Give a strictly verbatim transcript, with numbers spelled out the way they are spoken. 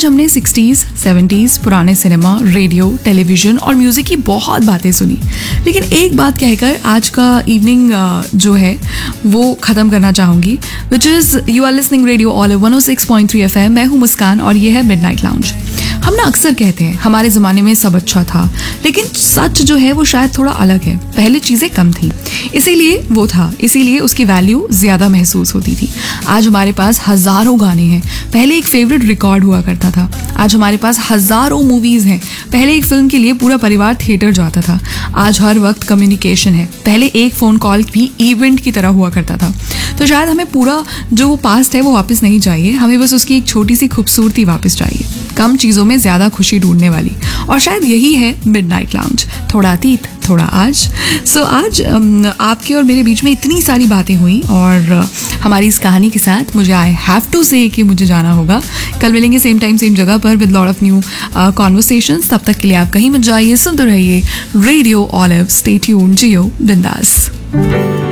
आज हमने sixties, seventies, पुराने सिनेमा, रेडियो, टेलीविज़न और म्यूज़िक की बहुत बातें सुनी, लेकिन एक बात कहकर आज का इवनिंग जो है वो ख़त्म करना चाहूँगी, which is you are listening radio all one O six point three F M. मैं हूँ मुस्कान और ये है मिडनाइट लाउंज। हम ना अक्सर कहते हैं हमारे ज़माने में सब अच्छा था, लेकिन सच जो है वो शायद थोड़ा अलग है। पहले चीज़ें कम थी, इसीलिए वो था, इसीलिए उसकी वैल्यू ज़्यादा महसूस होती थी। आज हमारे पास हज़ारों गाने हैं, पहले एक फेवरेट रिकॉर्ड हुआ करता था। आज हमारे पास हज़ारों मूवीज़ हैं, पहले एक फिल्म के लिए पूरा परिवार थिएटर जाता था। आज हर वक्त कम्युनिकेशन है, पहले एक फ़ोन कॉल भी इवेंट की तरह हुआ करता था। तो शायद हमें पूरा जो वो पास्ट है वो वापस नहीं चाहिए, हमें बस उसकी एक छोटी सी खूबसूरती वापस चाहिए, कम चीज़ों में ज़्यादा खुशी ढूंढने वाली। और शायद यही है मिडनाइट लाउंज, थोड़ा अतीत थोड़ा आज। सो so, आज आपके और मेरे बीच में इतनी सारी बातें हुई और हमारी इस कहानी के साथ मुझे आई हैव टू से कि मुझे जाना होगा। कल मिलेंगे सेम टाइम सेम जगह पर with lot of new conversations. तब तक के लिए आप कहीं मत जाइए, सुनते रहिए रेडियो ऑलिव। स्टे ट्यून्ड, जियो बिंदास।